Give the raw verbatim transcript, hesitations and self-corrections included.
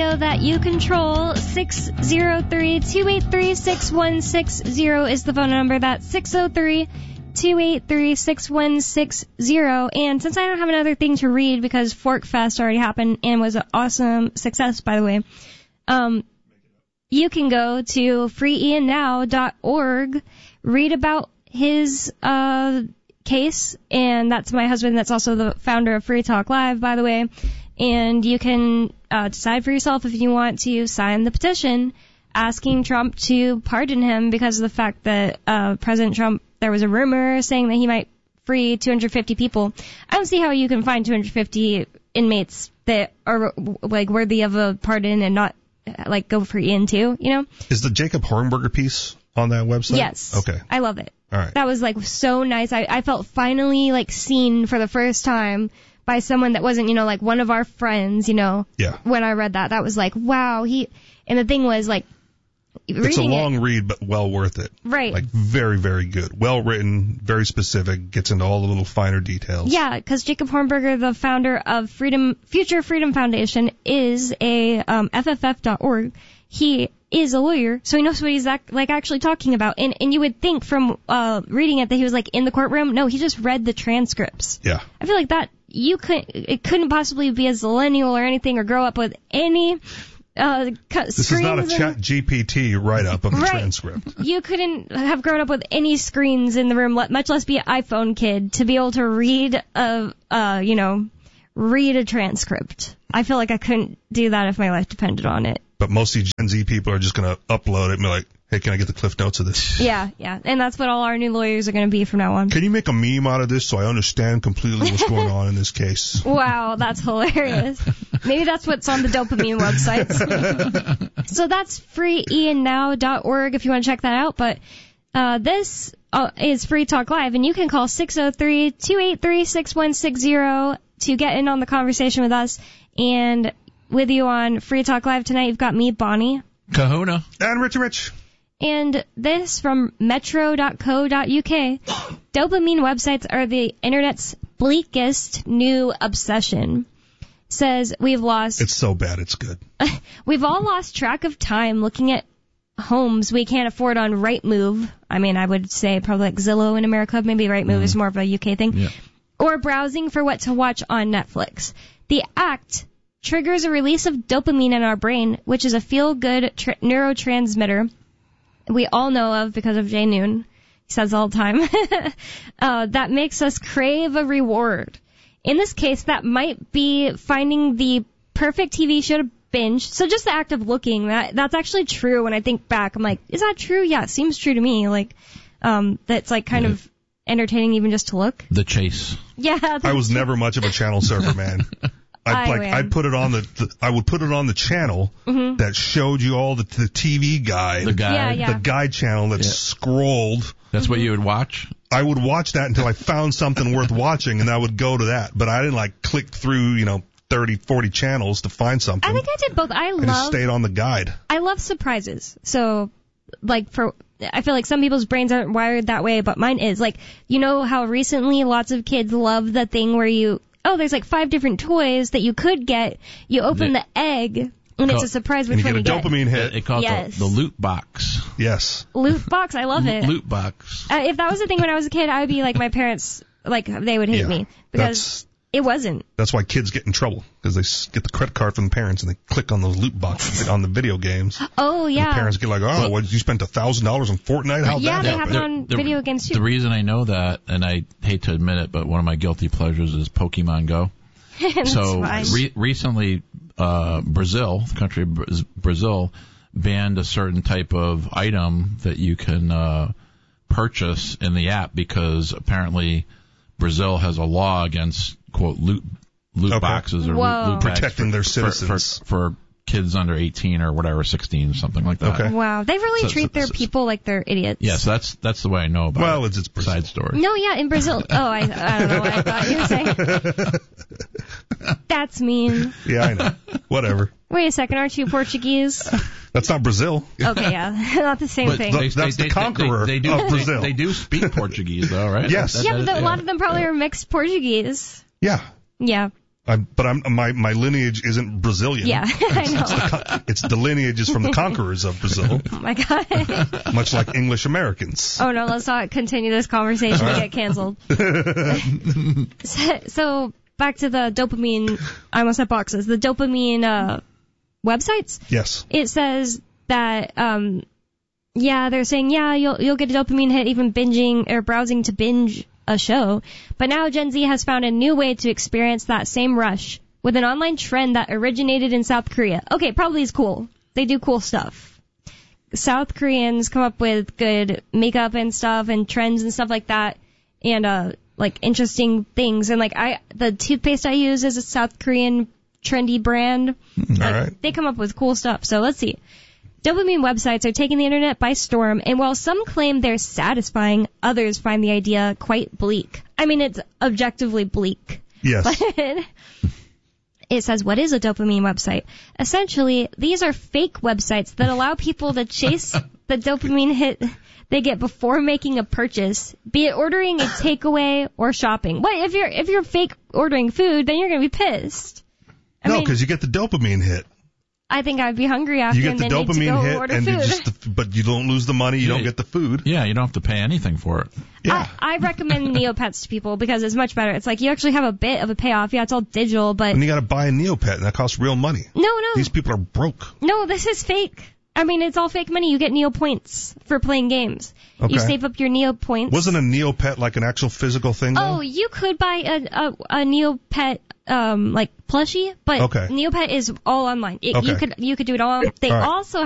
radio that you control. six oh three, two eight three, six one six zero is the phone number. That's six oh three, two eight three, six one six zero. And since I don't have another thing to read because Fork Fest already happened and was an awesome success, by the way, um, you can go to free ian now dot org, read about his uh case, and that's my husband. That's also the founder of Free Talk Live, by the way. And you can uh, decide for yourself if you want to sign the petition asking Trump to pardon him because of the fact that uh, President Trump, there was a rumor saying that he might free two hundred fifty people. I don't see how you can find two hundred fifty inmates that are like worthy of a pardon and not like go free in too, you know? Is the Jacob Hornberger piece on that website? Yes. Okay. I love it. All right. That was like so nice. I, I felt finally like seen for the first time by someone that wasn't, you know, like one of our friends, you know. Yeah. When I read that, that was like, wow. He, and the thing was like, it's a long it, read, but well worth it. Right. Like very, very good. Well written, very specific, gets into all the little finer details. Yeah, because Jacob Hornberger, the founder of Freedom, Future Freedom Foundation, is a um, F F F dot org. He is a lawyer, so he knows what he's ac- like actually talking about. And and you would think from uh, reading it that he was like in the courtroom. No, he just read the transcripts. Yeah. I feel like that you could it couldn't possibly be a zillennial or anything or grow up with any uh This is not a Chat G P T write-up of the right. transcript. You couldn't have grown up with any screens in the room, much less be an iPhone kid, to be able to read a, uh, you know, read a transcript. I feel like I couldn't do that if my life depended on it. But most of these Gen Z people are just going to upload it and be like, hey, can I get the Cliff Notes of this? Yeah, yeah. And that's what all our new lawyers are going to be from now on. Can you make a meme out of this so I understand completely what's going on in this case? Wow, that's hilarious. Maybe that's what's on the dopamine websites. So that's free ian now dot org if you want to check that out. But uh, this uh, is Free Talk Live, and you can call six oh three, two eight three, six one six zero to get in on the conversation with us. And with you on Free Talk Live tonight, you've got me, Bonnie. Kahuna. And Richie Rich. And this from metro dot co dot uk. Dopamine websites are the internet's bleakest new obsession. Says we've lost... It's so bad, it's good. We've all lost track of time looking at homes we can't afford on Rightmove. I mean, I would say probably like Zillow in America. Maybe Rightmove mm. is more of a U K thing. Yeah. Or browsing for what to watch on Netflix. The act triggers a release of dopamine in our brain, which is a feel-good tr- neurotransmitter we all know of because of Jay Noon. He says all the time. uh, that makes us crave a reward. In this case, that might be finding the perfect T V show to binge. So just the act of looking, that that's actually true. When I think back, I'm like, is that true? Yeah, it seems true to me. Like, um, that's like kind yeah. of entertaining even just to look. The chase. Yeah. I was never much of a channel surfer, man. I'd, like, I'd put it on the, the, I would put it on the channel mm-hmm. that showed you all the, the T V guide. The guide. Yeah, yeah. The guide channel that yeah. scrolled. That's mm-hmm. what you would watch? I would watch that until I found something worth watching, and I would go to that. But I didn't, like, click through, you know, thirty, forty channels to find something. I think I did both. I, I love... just stayed on the guide. I love surprises. So, like, for... I feel like some people's brains aren't wired that way, but mine is. Like, you know how recently lots of kids love the thing where you... Oh, there's like five different toys that you could get. You open the, the egg, and it's a surprise which one you get. And you get a dopamine hit. It, it calls yes. the, the loot box. Yes. Loot box, I love it. Loot box. Uh, if that was a thing when I was a kid, I would be like my parents, like they would hate yeah, me because it wasn't. That's why kids get in trouble, because they get the credit card from the parents and they click on those loot boxes on the video games. Oh, yeah. And the parents get like, oh, well, what, you spent one thousand dollars on Fortnite? How'd yeah, that they happen? happen on the, video games too. The reason I know that, and I hate to admit it, but one of my guilty pleasures is Pokemon Go. So re- recently, uh, Brazil, the country of Brazil, banned a certain type of item that you can uh, purchase in the app because apparently Brazil has a law against, quote, loot loot okay. boxes or Whoa. loot, loot protecting for, their citizens for, for, for kids under eighteen or whatever, sixteen, something like that. Okay. Wow, they really so, treat so, their so, people like they're idiots. Yeah, so that's that's the way I know about well, it. Well, it's its Brazil. Side story. No, yeah, in Brazil. Oh, I I don't know what I thought you were saying. That's mean. Yeah, I know. Whatever. Wait a second, aren't you Portuguese? That's not Brazil. Okay, yeah, not the same but thing. The, that's they, the they, conqueror they, they do, of Brazil. They, they do speak Portuguese, though, right? Yes. That, yeah, that, but that, the, a lot of them probably are mixed Portuguese. Yeah. Yeah. I'm, but I'm, my, my lineage isn't Brazilian. Yeah, I know. It's the, it's the lineage is from the conquerors of Brazil. Oh my God. Much like English Americans. Oh no, let's not continue this conversation. We get canceled. so, so back to the dopamine, I almost said boxes, the dopamine, uh, websites. Yes. It says that, um, yeah, they're saying, yeah, you'll, you'll get a dopamine hit even binging or browsing to binge a show. But now Gen Z has found a new way to experience that same rush with an online trend that originated in South Korea. Okay, probably is cool. They do cool stuff. South Koreans come up with good makeup and stuff and trends and stuff like that, and uh like interesting things. And like I the toothpaste I use is a South Korean trendy brand. All like, right. They come up with cool stuff. So let's see. Dopamine websites are taking the internet by storm, and while some claim they're satisfying, others find the idea quite bleak. I mean, it's objectively bleak. Yes. But it says, what is a dopamine website? Essentially, these are fake websites that allow people to chase the dopamine hit they get before making a purchase, be it ordering a takeaway or shopping. What if you're if you're fake ordering food, then you're going to be pissed. I no, because you get the dopamine hit. I think I'd be hungry after you get and the then need to dopamine go hit, order and food. you just, but you don't lose the money. You Yeah. don't get the food. Yeah, you don't have to pay anything for it. Yeah. I, I recommend Neopets to people because it's much better. It's like you actually have a bit of a payoff. Yeah, it's all digital, but And you got to buy a Neopet, and that costs real money. no, no, These people are broke. no. This is fake. I mean, it's all fake money. You get Neo points for playing games. Okay. You save up your Neo points. Wasn't a Neopet like an actual physical thing, though? Oh, you could buy a a, a Neopet um like plushie, but Okay. Neopet is all online. It, Okay. You could you could do it all. They All right. also